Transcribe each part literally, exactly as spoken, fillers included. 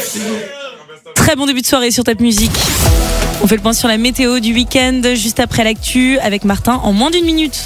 Très bon début de soirée sur Top Music. On fait le point sur la météo du week-end juste après l'actu avec Martin en moins d'une minute.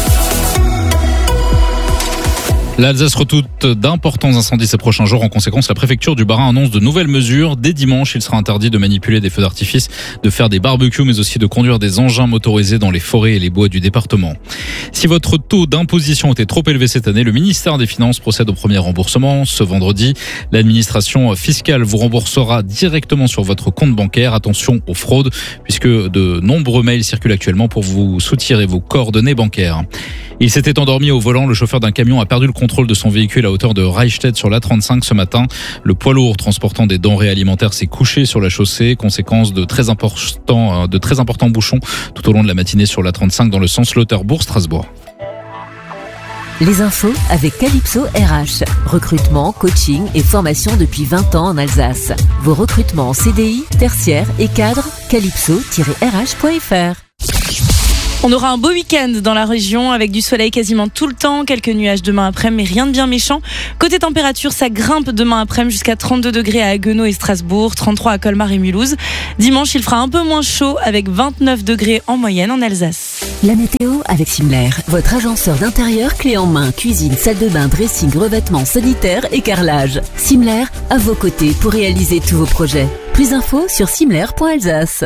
L'Alsace redoute d'importants incendies ces prochains jours. En conséquence, la préfecture du Bas-Rhin annonce de nouvelles mesures. Dès dimanche, il sera interdit de manipuler des feux d'artifice, de faire des barbecues, mais aussi de conduire des engins motorisés dans les forêts et les bois du département. Si votre taux d'imposition était trop élevé cette année, le ministère des Finances procède au premier remboursement. Ce vendredi, l'administration fiscale vous remboursera directement sur votre compte bancaire. Attention aux fraudes, puisque de nombreux mails circulent actuellement pour vous soutirer vos coordonnées bancaires. Il s'était endormi au volant. Le chauffeur d'un camion a perdu le contrôle de son véhicule à hauteur de Reichstedt sur l'A trente-cinq ce matin. Le poids lourd transportant des denrées alimentaires s'est couché sur la chaussée, conséquence de très importants, de très importants bouchons tout au long de la matinée sur l'A trente-cinq dans le sens Lauterbourg-Strasbourg. Les infos avec Calypso R H. Recrutement, coaching et formation depuis vingt ans en Alsace. Vos recrutements en C D I, tertiaire et cadre, calypso tiret r h point f r. On aura un beau week-end dans la région avec du soleil quasiment tout le temps, quelques nuages demain après-midi, mais rien de bien méchant. Côté température, ça grimpe demain après-midi jusqu'à trente-deux degrés à Haguenau et Strasbourg, trente-trois à Colmar et Mulhouse. Dimanche, il fera un peu moins chaud avec vingt-neuf degrés en moyenne en Alsace. La météo avec Simler, votre agenceur d'intérieur clé en main, cuisine, salle de bain, dressing, revêtements sanitaires et carrelage. Simler, à vos côtés pour réaliser tous vos projets. Plus d'infos sur simler point alsace.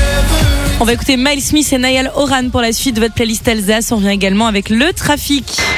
On va écouter Miles Smith et Niall Horan pour la suite de votre playlist Alsace. On revient également avec le trafic.